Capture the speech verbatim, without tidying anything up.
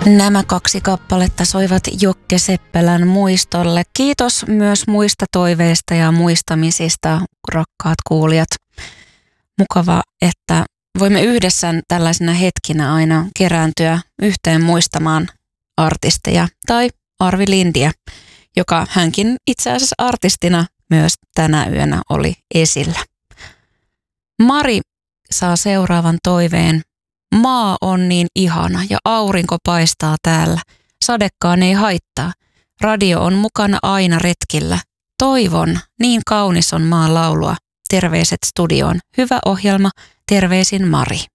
Nämä kaksi kappaletta soivat Jokke Seppälän muistolle. Kiitos myös muista toiveista ja muistamisista, rakkaat kuulijat. Mukava, että voimme yhdessä tällaisina hetkinä aina kerääntyä yhteen muistamaan artisteja tai Arvi Lindiä, joka hänkin itse asiassa artistina myös tänä yönä oli esillä. Mari saa seuraavan toiveen. Maa on niin ihana ja aurinko paistaa täällä. Sadekaan ei haittaa. Radio on mukana aina retkillä. Toivon, niin kaunis on maan laulua. Terveiset studioon. Hyvä ohjelma. Terveisin Mari.